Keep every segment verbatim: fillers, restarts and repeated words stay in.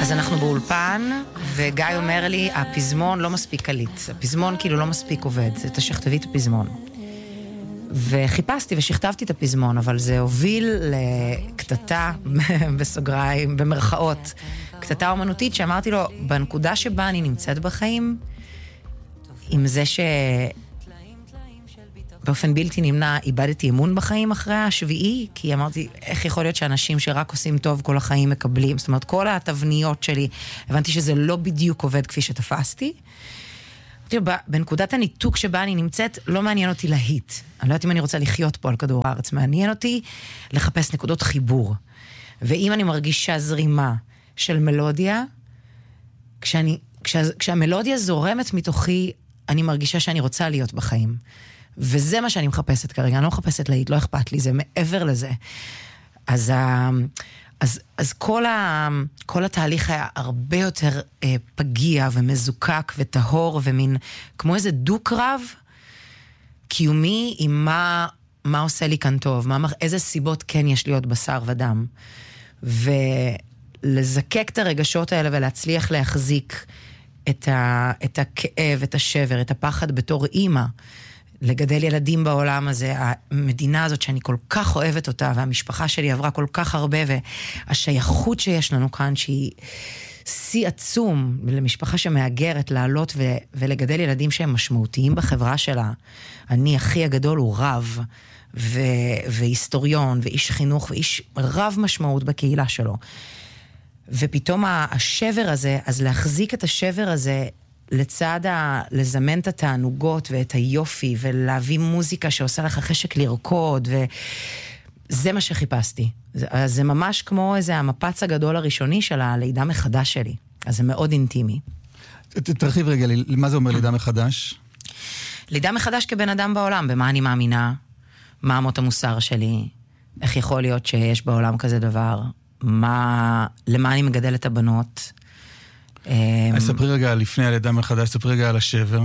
אז אנחנו באולפן, וגיא אומר לי, הפזמון לא מספיק קליט. הפזמון כאילו לא מספיק עובד, זה תשכתבי את הפזמון. וחיפשתי ושכתבתי את הפזמון, אבל זה הוביל לקטטה בסוגריים, במרכאות, קטטה אומנותית שאמרתי לו, בנקודה שבה אני נמצאת בחיים, עם זה שבאופן בלתי נמנע איבדתי אמון בחיים אחרי השביעי, כי אמרתי, איך יכול להיות שאנשים שרק עושים טוב כל החיים מקבלים, זאת אומרת, כל התבניות שלי, הבנתי שזה לא בדיוק עובד כפי שתפסתי, בנקודת הניתוק שבה אני נמצאת, לא מעניין אותי להיט. אני לא יודעת אם אני רוצה לחיות פה על כדור הארץ. מעניין אותי לחפש נקודות חיבור. ואם אני מרגישה זרימה של מלודיה, כשאני, כשה, כשהמלודיה זורמת מתוכי, אני מרגישה שאני רוצה להיות בחיים. וזה מה שאני מחפשת כרגע. אני לא מחפשת להיט, לא אכפת לי, זה מעבר לזה. אז ה... אז, אז כל, ה, כל התהליך היה הרבה יותר אה, פגיע ומזוקק וטהור ומין, כמו איזה דו-קרב קיומי עם מה, מה עושה לי כאן טוב, מה, איזה סיבות כן יש להיות בשר ודם. ולזקק את הרגשות האלה ולהצליח להחזיק את, ה, את הכאב, את השבר, את הפחד בתור אימא, לגדל ילדים בעולם הזה, המדינה הזאת שאני כל כך אוהבת אותה, והמשפחה שלי עברה כל כך הרבה, והשייכות שיש לנו כאן, שהיא שיא עצום למשפחה שמאגרת לעלות ו- ולגדל ילדים שהם משמעותיים בחברה שלה. אני, אחי הגדול, הוא רב, ו- והיסטוריון, ואיש חינוך, ואיש רב משמעות בקהילה שלו. ופתאום השבר הזה, אז להחזיק את השבר הזה, לצד ה... לזמן את התענוגות ואת היופי, ולהביא מוזיקה שעושה לך חשק לרקוד, וזה מה שחיפשתי. זה, זה ממש כמו איזה המפץ הגדול הראשוני של הלידה מחדש שלי. אז זה מאוד אינטימי. תרחיב רגע, מה זה אומר לידה מחדש? לידה מחדש כבן אדם בעולם, במה אני מאמינה, מה אמות המוסר שלי, איך יכול להיות שיש בעולם כזה דבר, מה... למה אני מגדל את הבנות, אז ספרי רגע לפני הלידה מחדש, ספרי רגע על השבר.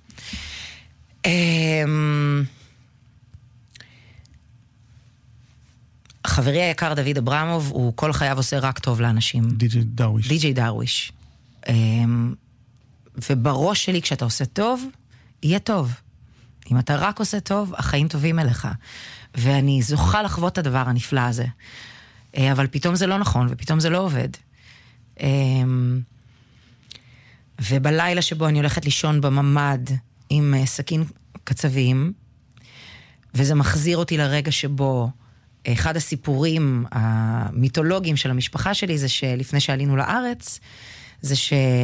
חברי היקר דוד אברמוב, הוא כל חייו עושה רק טוב לאנשים. די.ג'יי דרוויש. די.ג'יי דרוויש. ובראש שלי, כשאתה עושה טוב, יהיה טוב. אם אתה רק עושה טוב, החיים טובים אליך. ואני זוכה לחוות את הדבר הנפלא הזה. אבל פתאום זה לא נכון, ופתאום זה לא עובד. ובלילה שבו אני הולכת לישון בממד עם סכין קצבים, וזה מחזיר אותי לרגע שבו אחד הסיפורים המיתולוגיים של המשפחה שלי, זה שלפני שעלינו לארץ, זה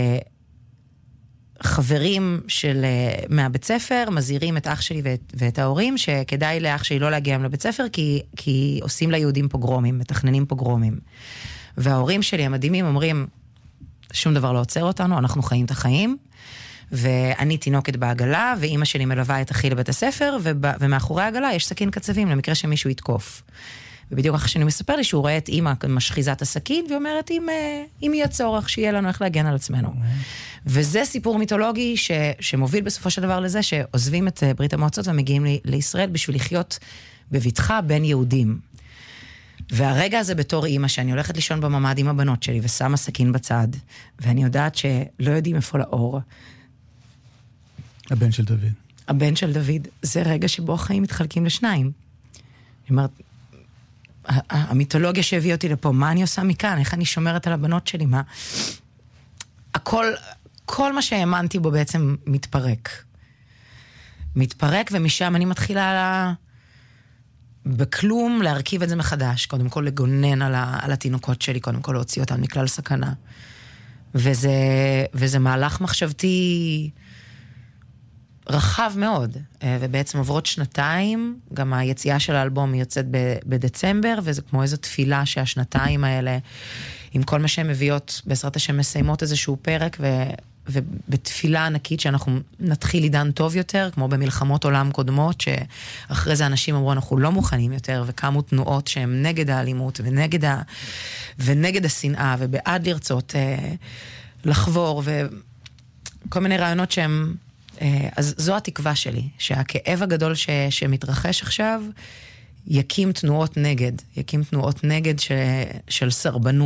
שחברים של, מהבית ספר מזהירים את אח שלי ואת, ואת ההורים, שכדאי לאח שלי לא להגיע לבית ספר, כי, כי עושים ליהודים פוגרומים, מתכננים פוגרומים. וההורים שלי המדהימים אומרים, שום דבר לא עוצר אותנו, אנחנו חיים את החיים, ואני תינוקת בעגלה, ואימא שלי מלווה את אחי לבית הספר, ובא, ומאחורי העגלה יש סכין קצבים, למקרה שמישהו יתקוף. ובדיוק אחרי שאני מספר לי, שהוא רואה את אימא משחיזה את הסכין, ואומרת, אם, אם יהיה צורך, שיהיה לנו איך להגן על עצמנו. וזה סיפור מיתולוגי, ש, שמוביל בסופו של דבר לזה, שעוזבים את ברית המועצות, ומגיעים לי, לישראל, בשביל לחיות בבטחה בין יהודים. והרגע הזה בתור אימא, שאני הולכת לישון בממד עם הבנות שלי, ושמה סכין בצד, ואני יודעת שלא יודעים איפה לאור. הבן של דוד. הבן של דוד, זה רגע שבו החיים מתחלקים לשניים. אני אומרת, המיתולוגיה שהביא אותי לפה, מה אני עושה מכאן? איך אני שומרת על הבנות שלי? מה? הכל, כל מה שהאמנתי בו בעצם מתפרק. מתפרק, ומשם אני מתחילה לה... בכלום להרכיב את זה מחדש, קודם כל לגונן על, ה, על התינוקות שלי, קודם כל להוציא אותם מכלל סכנה. וזה, וזה מהלך מחשבתי רחב מאוד, ובעצם עוברות שנתיים, גם היציאה של האלבום היא יוצאת בדצמבר, וזה כמו איזו תפילה שהשנתיים האלה, עם כל מה שהן מביאות, בעזרת השם מסיימות איזשהו פרק, ו... ובתפילה ענקית שאנחנו נתחיל עידן טוב יותר, כמו במלחמות עולם קודמות, שאחרי זה אנשים אמרו, אנחנו לא מוכנים יותר, וקמו תנועות שהן נגד האלימות, ונגד, ה... ונגד השנאה, ובעד לרצות אה, לחבור, וכל מיני רעיונות שהם... אה, אז זו התקווה שלי, שהכאב הגדול ש... שמתרחש עכשיו, יקים תנועות נגד, יקים תנועות נגד ש... של סרבנות,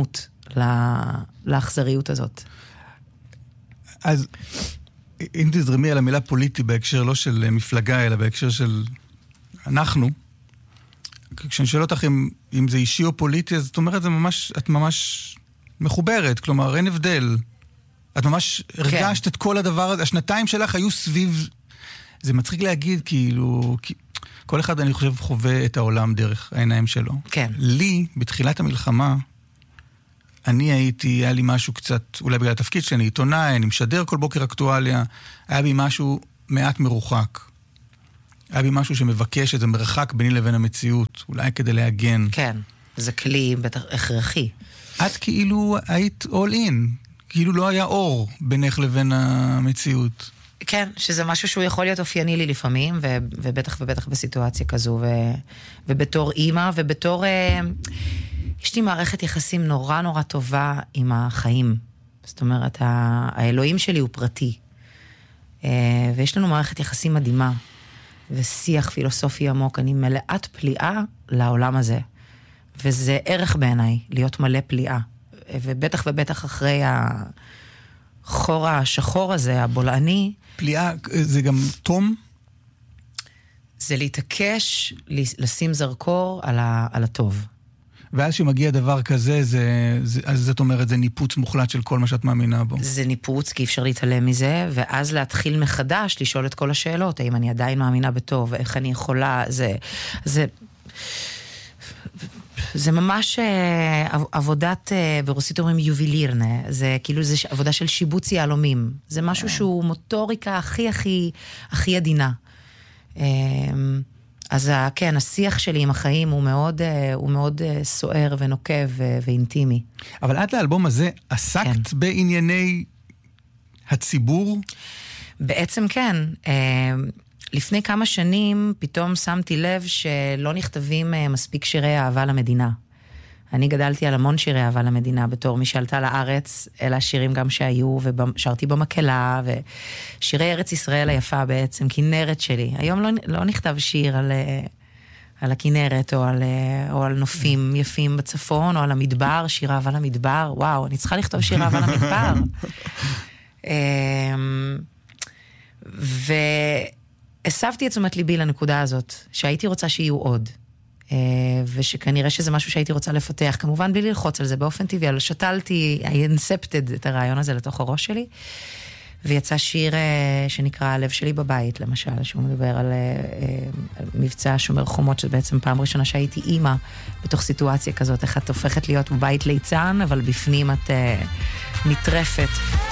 לאכזריות הזאת. אז אם תזרמי על המילה פוליטי בהקשר לא של מפלגה, אלא בהקשר של אנחנו, כשאני שואל אותך אם, אם זה אישי או פוליטי, אז את אומרת, זה ממש, את ממש מחוברת, כלומר, אין הבדל. את ממש כן. הרגשת את כל הדבר הזה, השנתיים שלך היו סביב, זה מצחיק להגיד, כאילו, כל אחד, אני חושב, חווה את העולם דרך העיניים שלו. כן. לי, בתחילת המלחמה, אני הייתי, היה לי משהו קצת, אולי בגלל התפקיד שלי, אני עיתונאי, אני משדר כל בוקר אקטואליה, היה בי משהו מעט מרוחק. היה בי משהו שמבקש איזה מרחק ביני לבין המציאות, אולי כדי להגן. כן, זה כלי בטח הכרחי. את כאילו היית all in, כאילו לא היה אור בינך לבין המציאות. כן, שזה משהו שהוא יכול להיות אופייני לי לפעמים, ו- ובטח ובטח בסיטואציה כזו, ו- ובתור אימא, ובתור... Uh, יש לי מערכת יחסים נורא נורא טובה עם החיים. זאת אומרת, ה- האלוהים שלי הוא פרטי. Uh, ויש לנו מערכת יחסים מדהימה, ושיח פילוסופי עמוק. אני מלאת פליאה לעולם הזה. וזה ערך בעיניי, להיות מלא פליאה. ובטח ובטח אחרי החור השחור הזה, הבולעני. פליאה זה גם תום? זה להתעקש, לשים זרקור על, ה, על הטוב. ואז שמגיע דבר כזה, זה, זה, אז זאת אומרת, זה ניפוץ מוחלט של כל מה שאת מאמינה בו. זה ניפוץ, כי אפשר להתעלם מזה, ואז להתחיל מחדש, לשאול את כל השאלות, האם אני עדיין מאמינה בטוב, איך אני יכולה, זה... זה זה ממש עבודת, ברוסית אומרים יובילירנה, זה כאילו זה עבודה של שיבוץ יהלומים, זה משהו שהוא מוטוריקה הכי הכי הכי עדינה. אז כן, השיח שלי עם החיים הוא מאוד, הוא מאוד סוער ונוקב ואינטימי. אבל עד לאלבום הזה עסקת כן. בענייני הציבור? בעצם כן. לפני כמה שנים פתאום שמתי לב שלא נכתבים מספיק שירי אהבה למדינה. אני גדלתי על המון שירי אהבה למדינה בתור מי שעלתה לארץ, אלה השירים גם שהיו, ושרתי במקהלה, ושירי ארץ ישראל היפה בעצם, כנרת שלי. היום לא, לא נכתב שיר על, על הכנרת, או על, או על נופים יפים בצפון, או על המדבר, שיר אהבה למדבר. וואו, אני צריכה לכתוב שיר אהבה למדבר. ו... הסבתי את תשומת ליבי לנקודה הזאת, שהייתי רוצה שיהיו עוד, ושכנראה שזה משהו שהייתי רוצה לפתח, כמובן בלי ללחוץ על זה באופן טבעי, אבל שתלתי, I incepted את הרעיון הזה לתוך הראש שלי, ויצא שיר שנקרא הלב שלי בבית, למשל, שהוא מדבר על, על מבצע שומר חומות, שבעצם פעם ראשונה שהייתי אימא, בתוך סיטואציה כזאת, איך את הופכת להיות בבית ליצן, אבל בפנים את נטרפת.